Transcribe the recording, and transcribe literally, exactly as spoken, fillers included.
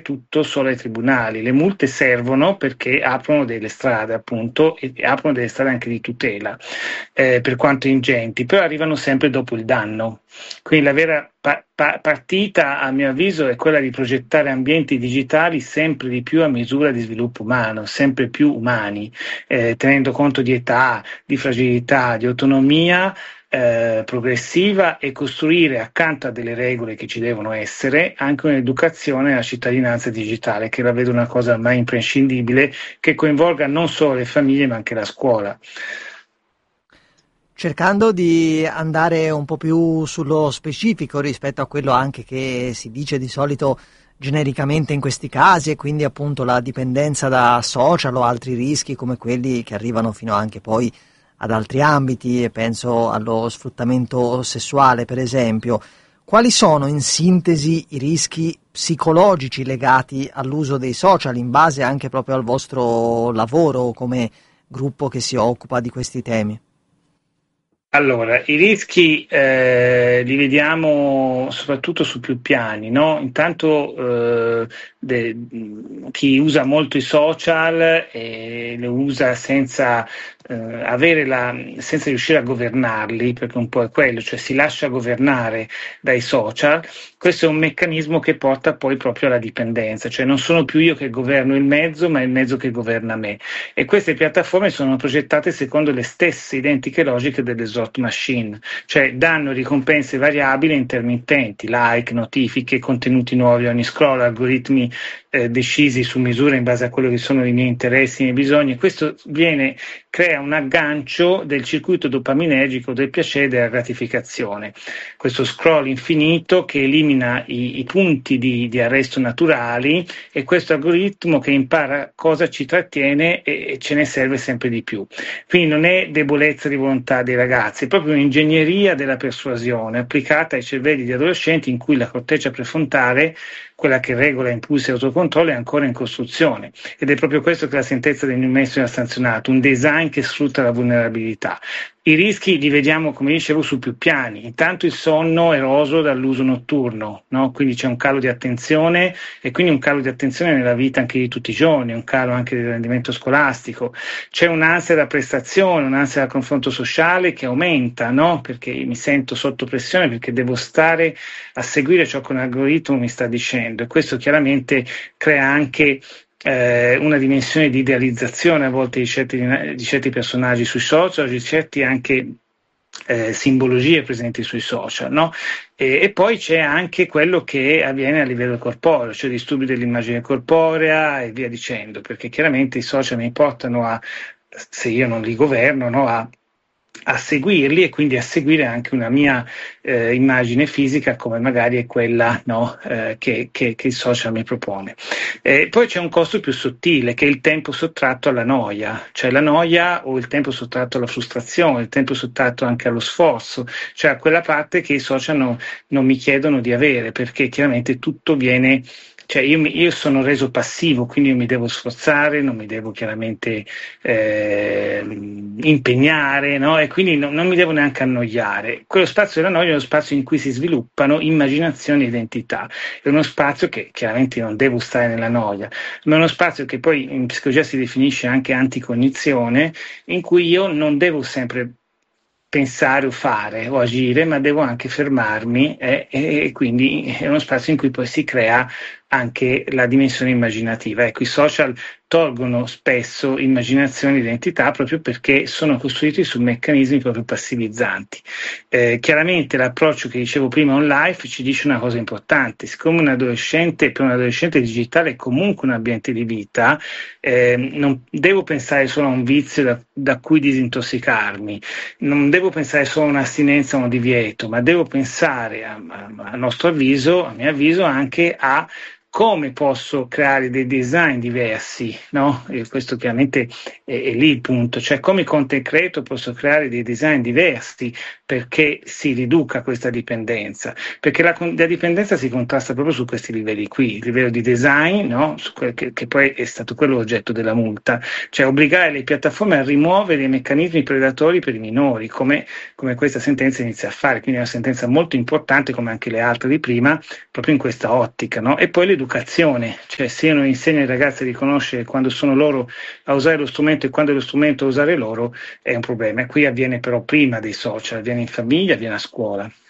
tutto solo ai tribunali. Le multe servono perché aprono delle strade, appunto, e aprono delle strade anche di tutela, eh, per quanto ingenti, però arrivano sempre dopo il danno. Quindi la vera pa- pa- partita, a mio avviso, è quella di progettare ambienti digitali sempre di più a misura di sviluppo umano, sempre più umani, eh, tenendo conto di età, di fragilità, di autonomia eh, progressiva, e costruire accanto a delle regole che ci devono essere anche un'educazione alla cittadinanza digitale, che la vedo una cosa ormai imprescindibile, che coinvolga non solo le famiglie ma anche la scuola. Cercando di andare un po' più sullo specifico rispetto a quello anche che si dice di solito genericamente in questi casi, e quindi appunto la dipendenza da social o altri rischi come quelli che arrivano fino anche poi ad altri ambiti, e penso allo sfruttamento sessuale per esempio. Quali sono in sintesi i rischi psicologici legati all'uso dei social, in base anche proprio al vostro lavoro come gruppo che si occupa di questi temi? Allora, i rischi eh, li vediamo soprattutto su più piani, no? Intanto eh, de- chi usa molto i social e lo usa senza eh, avere la, senza riuscire a governarli, perché un po' è quello, cioè si lascia governare dai social. Questo è un meccanismo che porta poi proprio alla dipendenza, cioè non sono più io che governo il mezzo, ma è il mezzo che governa me. E queste piattaforme sono progettate secondo le stesse identiche logiche delle slot machine, cioè danno ricompense variabili e intermittenti, like, notifiche, contenuti nuovi ogni scroll, algoritmi eh, decisi su misura in base a quello che sono i miei interessi, i miei bisogni. Questo viene, crea un aggancio del circuito dopaminergico del piacere e della gratificazione. Questo scroll infinito che elimina i, i punti di, di arresto naturali, e questo algoritmo che impara cosa ci trattiene e, e ce ne serve sempre di più. Quindi non è debolezza di volontà dei ragazzi, è proprio un'ingegneria della persuasione applicata ai cervelli di adolescenti in cui la corteccia prefrontale, quella che regola impulsi e autocontrollo, è ancora in costruzione. Ed è proprio questo che la sentenza del New Mexico ha sanzionato, un design che sfrutta la vulnerabilità. I rischi li vediamo, come dicevo, su più piani. Intanto il sonno eroso dall'uso notturno, no? Quindi c'è un calo di attenzione, e quindi un calo di attenzione nella vita anche di tutti i giorni, un calo anche del rendimento scolastico. C'è un'ansia da prestazione, un'ansia da confronto sociale che aumenta, no? Perché mi sento sotto pressione, perché devo stare a seguire ciò che un algoritmo mi sta dicendo, e questo chiaramente crea anche Eh, una dimensione di idealizzazione a volte di certi, di certi personaggi sui social, di certe anche eh, simbologie presenti sui social, no? E, e poi c'è anche quello che avviene a livello corporeo, cioè disturbi dell'immagine corporea e via dicendo, perché chiaramente i social mi portano a, se io non li governo, no, a a seguirli, e quindi a seguire anche una mia eh, immagine fisica come magari è quella, no, eh, che, che, che il social mi propone. Eh, poi c'è un costo più sottile, che è il tempo sottratto alla noia, cioè la noia o il tempo sottratto alla frustrazione, il tempo sottratto anche allo sforzo, cioè a quella parte che i social no, non mi chiedono di avere, perché chiaramente tutto viene. Cioè io, mi, io sono reso passivo, quindi io mi devo sforzare, non mi devo chiaramente eh, impegnare, no? E quindi no, non mi devo neanche annoiare. Quello spazio della noia è uno spazio in cui si sviluppano immaginazione e identità. È uno spazio che chiaramente non devo stare nella noia, ma è uno spazio che poi in psicologia si definisce anche anticognizione, in cui io non devo sempre pensare o fare o agire, ma devo anche fermarmi, eh, e quindi è uno spazio in cui poi si crea anche la dimensione immaginativa. Ecco, i social tolgono spesso immaginazione e identità proprio perché sono costruiti su meccanismi proprio passivizzanti. Eh, chiaramente l'approccio che dicevo prima on life ci dice una cosa importante: siccome un adolescente, per un adolescente digitale è comunque un ambiente di vita, eh, non devo pensare solo a un vizio da, da cui disintossicarmi, non devo pensare solo a un'astinenza o un divieto, ma devo pensare, a, a, a nostro avviso, a mio avviso, anche a come posso creare dei design diversi, no? E questo chiaramente è, è lì il punto, cioè come content creator posso creare dei design diversi perché si riduca questa dipendenza, perché la, la dipendenza si contrasta proprio su questi livelli qui, il livello di design, no? Su quel che, che poi è stato quello oggetto della multa, cioè obbligare le piattaforme a rimuovere i meccanismi predatori per i minori, come, come questa sentenza inizia a fare, quindi è una sentenza molto importante come anche le altre di prima, proprio in questa ottica, no? E poi educazione, cioè se io non insegno ai ragazzi a riconoscere quando sono loro a usare lo strumento e quando è lo strumento a usare loro, è un problema. E qui avviene però prima dei social, avviene in famiglia, avviene a scuola.